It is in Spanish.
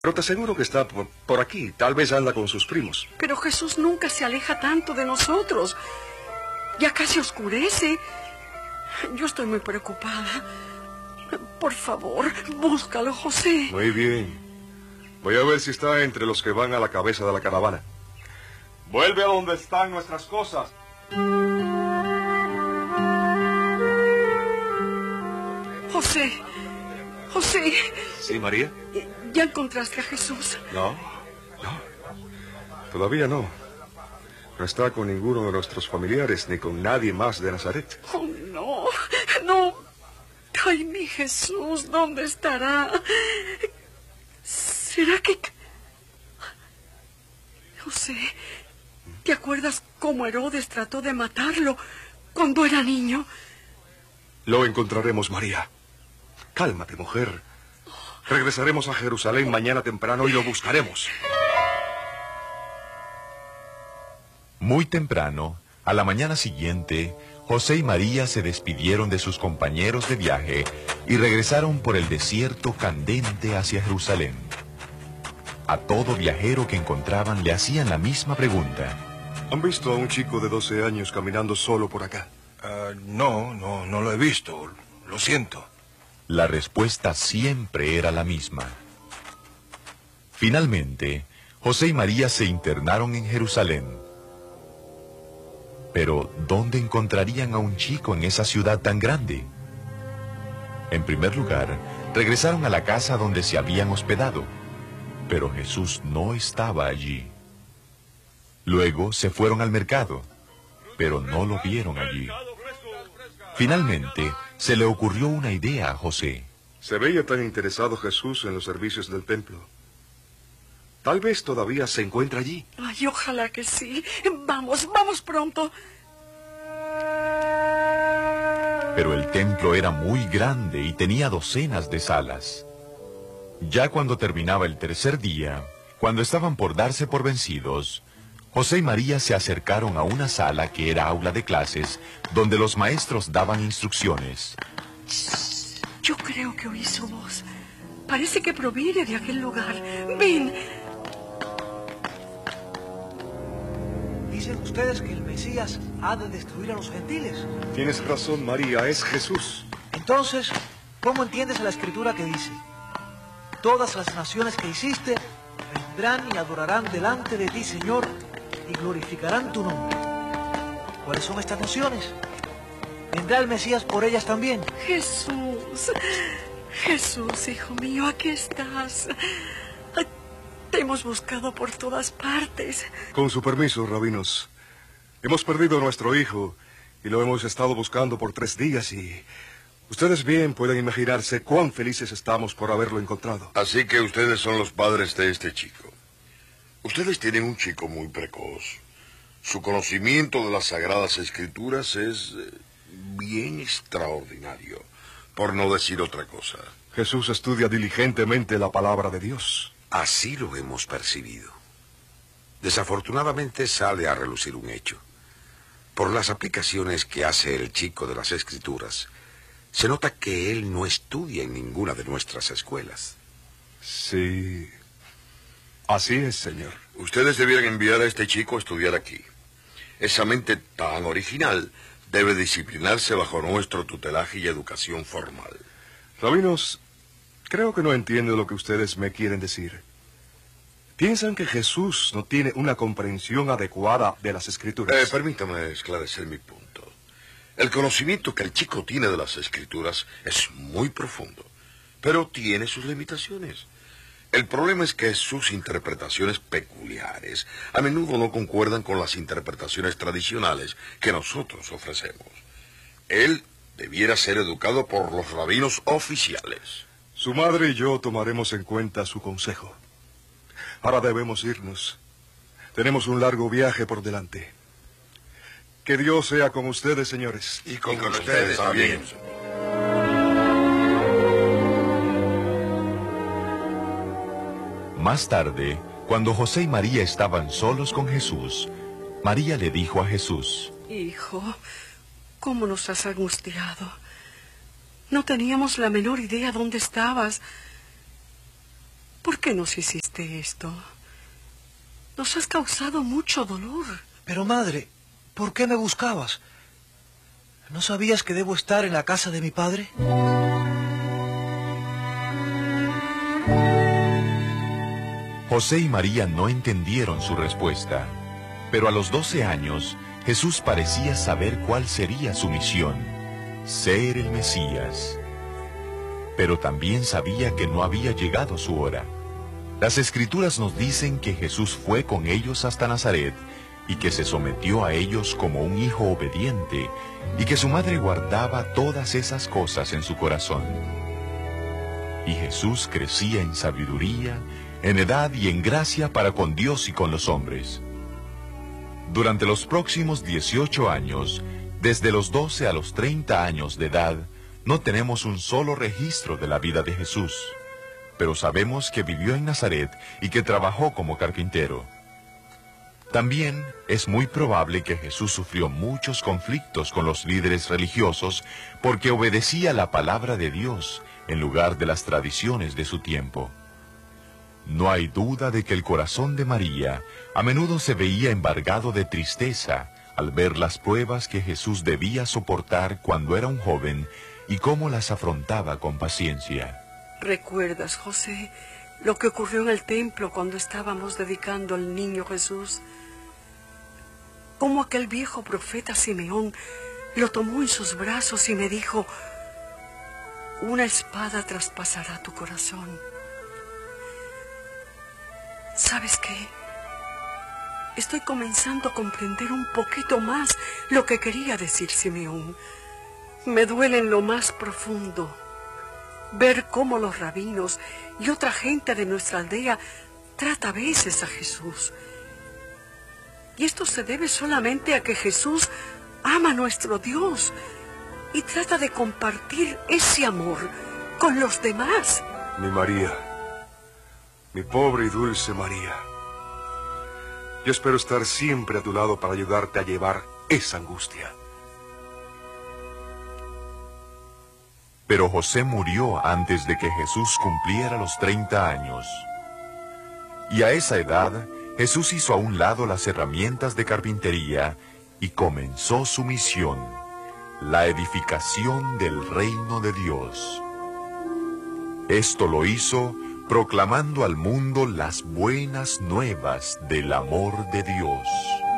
Pero te aseguro que está por aquí. Tal vez anda con sus primos. Pero Jesús nunca se aleja tanto de nosotros. Ya casi oscurece. Yo estoy muy preocupada. Por favor, búscalo, José. Muy bien. Voy a ver si está entre los que van a la cabeza de la caravana. Vuelve a donde están nuestras cosas. José. José. ¿Sí, María? ¿Ya encontraste a Jesús? No. Todavía no. No está con ninguno de nuestros familiares ni con nadie más de Nazaret. Oh, no. No. Ay, mi Jesús, ¿dónde estará? ¿Será que... José, ¿te acuerdas cómo Herodes trató de matarlo cuando era niño? Lo encontraremos, María. Cálmate, mujer. Regresaremos a Jerusalén mañana temprano y lo buscaremos. Muy temprano, a la mañana siguiente, José y María se despidieron de sus compañeros de viaje y regresaron por el desierto candente hacia Jerusalén. A todo viajero que encontraban le hacían la misma pregunta. ¿Han visto a un chico de 12 años caminando solo por acá? No lo he visto. Lo siento. La respuesta siempre era la misma. Finalmente, José y María se internaron en Jerusalén. Pero, ¿dónde encontrarían a un chico en esa ciudad tan grande? En primer lugar, regresaron a la casa donde se habían hospedado, pero Jesús no estaba allí. Luego se fueron al mercado, pero no lo vieron allí. Finalmente, se le ocurrió una idea a José. Se veía tan interesado Jesús en los servicios del templo. Tal vez todavía se encuentra allí. Ay, ojalá que sí. Vamos pronto. Pero el templo era muy grande y tenía docenas de salas. Ya cuando terminaba el tercer día, cuando estaban por darse por vencidos, José y María se acercaron a una sala que era aula de clases, donde los maestros daban instrucciones. Yo creo que oí su voz. Parece que proviene de aquel lugar. Ven. Dicen ustedes que el Mesías ha de destruir a los gentiles. Tienes razón, María, es Jesús. Entonces, ¿cómo entiendes la escritura que dice? Todas las naciones que hiciste vendrán y adorarán delante de ti, Señor, y glorificarán tu nombre. ¿Cuáles son estas naciones? ¿Vendrá el Mesías por ellas también? Jesús, hijo mío, aquí estás. Te hemos buscado por todas partes. Con su permiso, rabinos. Hemos perdido a nuestro hijo y lo hemos estado buscando por 3 días y... Ustedes bien pueden imaginarse cuán felices estamos por haberlo encontrado. Así que ustedes son los padres de este chico. Ustedes tienen un chico muy precoz. Su conocimiento de las Sagradas Escrituras es bien extraordinario, por no decir otra cosa. Jesús estudia diligentemente la palabra de Dios. Así lo hemos percibido. Desafortunadamente sale a relucir un hecho. Por las aplicaciones que hace el chico de las Escrituras, se nota que él no estudia en ninguna de nuestras escuelas. Sí, así es, señor. Ustedes debieran enviar a este chico a estudiar aquí. Esa mente tan original debe disciplinarse bajo nuestro tutelaje y educación formal. Rabinos, creo que no entiendo lo que ustedes me quieren decir. ¿Piensan que Jesús no tiene una comprensión adecuada de las Escrituras? Permítame esclarecer mi punto. El conocimiento que el chico tiene de las Escrituras es muy profundo, pero tiene sus limitaciones. El problema es que sus interpretaciones peculiares a menudo no concuerdan con las interpretaciones tradicionales que nosotros ofrecemos. Él debiera ser educado por los rabinos oficiales. Su madre y yo tomaremos en cuenta su consejo. Ahora debemos irnos. Tenemos un largo viaje por delante. Que Dios sea con ustedes, señores. Y con ustedes también. Más tarde, cuando José y María estaban solos con Jesús, María le dijo a Jesús: Hijo, ¿cómo nos has angustiado? No teníamos la menor idea dónde estabas. ¿Por qué nos hiciste esto? Nos has causado mucho dolor. Pero madre, ¿por qué me buscabas? ¿No sabías que debo estar en la casa de mi padre? José y María no entendieron su respuesta, pero a los 12 años, Jesús parecía saber cuál sería su misión, ser el Mesías. Pero también sabía que no había llegado su hora. Las Escrituras nos dicen que Jesús fue con ellos hasta Nazaret y que se sometió a ellos como un hijo obediente y que su madre guardaba todas esas cosas en su corazón. Y Jesús crecía en sabiduría, en edad y en gracia para con Dios y con los hombres. Durante los próximos 18 años, desde los 12 a los 30 años de edad, no tenemos un solo registro de la vida de Jesús, pero sabemos que vivió en Nazaret y que trabajó como carpintero. También es muy probable que Jesús sufrió muchos conflictos con los líderes religiosos porque obedecía la palabra de Dios en lugar de las tradiciones de su tiempo. No hay duda de que el corazón de María a menudo se veía embargado de tristeza al ver las pruebas que Jesús debía soportar cuando era un joven y cómo las afrontaba con paciencia. ¿Recuerdas, José, lo que ocurrió en el templo cuando estábamos dedicando al niño Jesús? Cómo aquel viejo profeta Simeón lo tomó en sus brazos y me dijo: una espada traspasará tu corazón. ¿Sabes qué? Estoy comenzando a comprender un poquito más lo que quería decir Simeón. Me duele en lo más profundo ver cómo los rabinos y otra gente de nuestra aldea trata a veces a Jesús. Y esto se debe solamente a que Jesús ama a nuestro Dios y trata de compartir ese amor con los demás. Mi María, mi pobre y dulce María, yo espero estar siempre a tu lado para ayudarte a llevar esa angustia. Pero José murió antes de que Jesús cumpliera los 30 años. Y a esa edad, Jesús hizo a un lado las herramientas de carpintería y comenzó su misión, la edificación del reino de Dios. Esto lo hizo proclamando al mundo las buenas nuevas del amor de Dios.